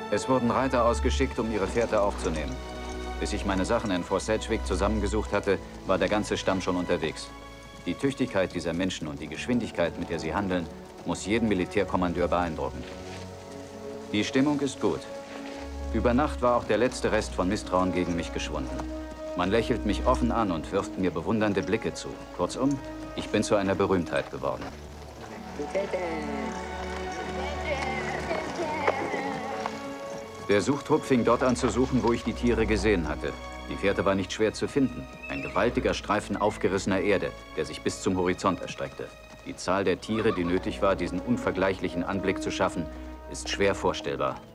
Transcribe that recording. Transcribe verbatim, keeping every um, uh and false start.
Es wurden Reiter ausgeschickt, um ihre Fährte aufzunehmen. Bis ich meine Sachen in Fort Sedgwick zusammengesucht hatte, war der ganze Stamm schon unterwegs. Die Tüchtigkeit dieser Menschen und die Geschwindigkeit, mit der sie handeln, muss jeden Militärkommandeur beeindrucken. Die Stimmung ist gut. Über Nacht war auch der letzte Rest von Misstrauen gegen mich geschwunden. Man lächelt mich offen an und wirft mir bewundernde Blicke zu. Kurzum, ich bin zu einer Berühmtheit geworden. Der Suchtrupp fing dort an zu suchen, wo ich die Tiere gesehen hatte. Die Fährte war nicht schwer zu finden. Ein gewaltiger Streifen aufgerissener Erde, der sich bis zum Horizont erstreckte. Die Zahl der Tiere, die nötig war, diesen unvergleichlichen Anblick zu schaffen, ist schwer vorstellbar.